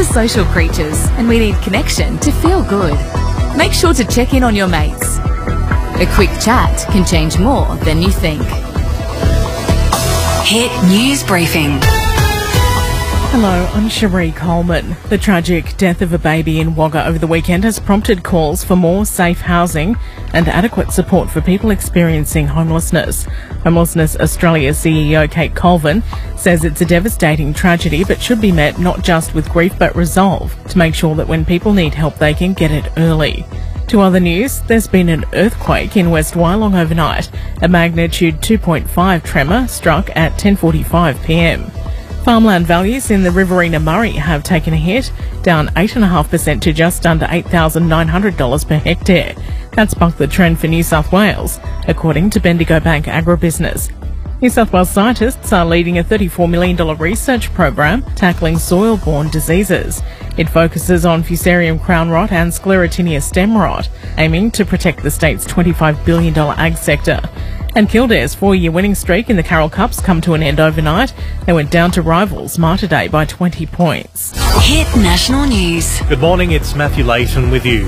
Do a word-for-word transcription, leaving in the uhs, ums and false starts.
social creatures and we need connection to feel good. Make sure to check in on your mates. A quick chat can change more than you think. Hit News Briefing. Hello, I'm Cherie Coleman. The tragic death of a baby in Wagga over the weekend has prompted calls for more safe housing and adequate support for people experiencing homelessness. Homelessness Australia C E O Kate Colvin says it's a devastating tragedy but should be met not just with grief but resolve to make sure that when people need help they can get it early. To other news, there's been an earthquake in West Wyalong overnight. A magnitude two point five tremor struck at ten forty-five p m. Farmland values in the Riverina Murray have taken a hit, down eight point five percent to just under eight thousand nine hundred dollars per hectare. That's bucked the trend for New South Wales, according to Bendigo Bank Agribusiness. New South Wales scientists are leading a thirty-four million dollars research program tackling soil-borne diseases. It focuses on Fusarium crown rot and Sclerotinia stem rot, aiming to protect the state's twenty-five billion dollars ag sector. And Kildare's four-year winning streak in the Carroll Cups come to an end overnight. They went down to rivals Mater Dei by twenty points. Hit National News. Good morning, it's Matthew Layton with you.